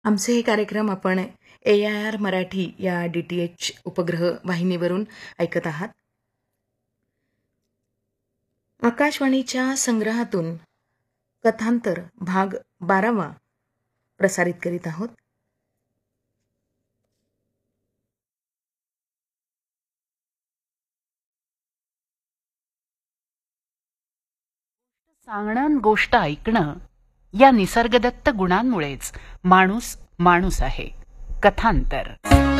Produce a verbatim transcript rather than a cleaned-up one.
आमचे हे कार्यक्रम आपण ए आय आर मराठी या डी टी एच उपग्रह वाहिनीवरून ऐकत आहात. आकाशवाणीच्या संग्रहातून कथांतर भाग बारावा प्रसारित करीत आहोत. सांगणं गोष्ट ऐकणं या निसर्गदत्त गुणांमुळेच माणूस माणूस आहे. कथांतर.